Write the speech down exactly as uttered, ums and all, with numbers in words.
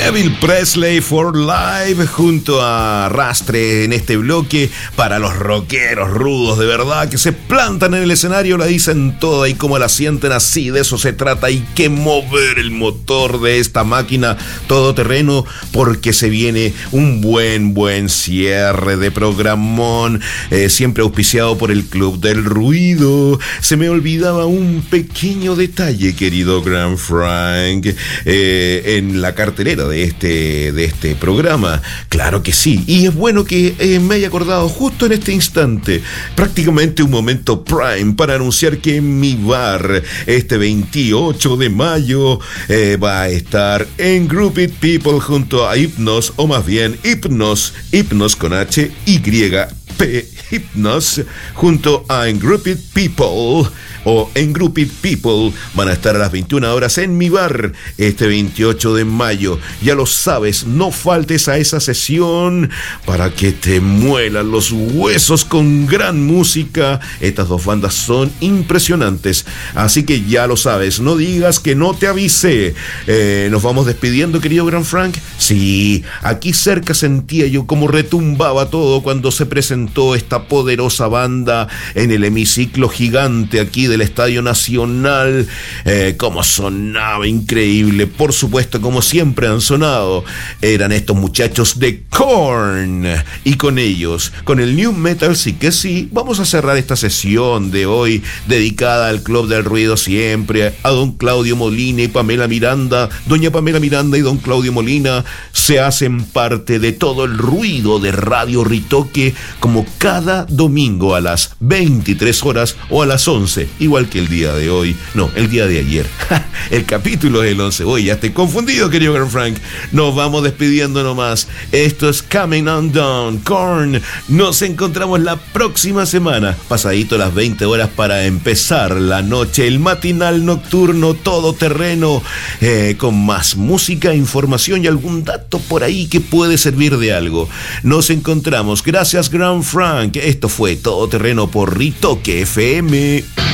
Elvis Presley for Life junto a Rastre en este bloque para los rockeros rudos de verdad que se plantan en el escenario, la dicen toda y como la sienten así, de eso se trata. Hay que mover el motor de esta máquina todoterreno porque se viene un buen, buen cierre de programón, eh, siempre auspiciado por el Club del Ruido. Se me olvidaba un pequeño detalle, querido Gran Frank, eh, en la cartelera de este, de este programa. Claro que sí, y es bueno que eh, me haya acordado justo en este instante, prácticamente un momento prime para anunciar que en mi bar este veintiocho de mayo eh, va a estar Engrouped People junto a Hypnos, o más bien Hypnos, Hypnos con H Y P, Hypnos junto a Engrouped People o Engrouped People van a estar a las veintiuna horas en mi bar este veintiocho de mayo. Ya lo sabes, no faltes a esa sesión para que te muelan los huesos con gran música. Estas dos bandas son impresionantes, así que ya lo sabes, no digas que no te avisé. Eh, nos vamos despidiendo, querido Gran Frank. Sí, aquí cerca sentía yo como retumbaba todo cuando se presentó esta poderosa banda en el hemiciclo gigante aquí del Estadio Nacional. Eh, como sonaba increíble, por supuesto, como siempre han sonado. Eran estos muchachos de Korn, y con ellos, con el New Metal, sí que sí, vamos a cerrar esta sesión de hoy dedicada al Club del Ruido, siempre a don Claudio Molina y Pamela Miranda. Doña Pamela Miranda y don Claudio Molina se hacen parte de todo el ruido de Radio Ritoque, como cada domingo a las veintitrés horas o a las once, igual que el día de hoy, no, el día de ayer. El capítulo es el once. Oye, ya estoy confundido, querido Gran Frank. Nos vamos despidiendo nomás. Esto es Coming On Down, Korn. Nos encontramos la próxima semana, pasadito las veinte horas, para empezar la noche, el matinal nocturno todoterreno, eh, con más música, información y algún dato por ahí que puede servir de algo. Nos encontramos. Gracias, Gran Frank. Esto fue Todoterreno por Ritoque F M.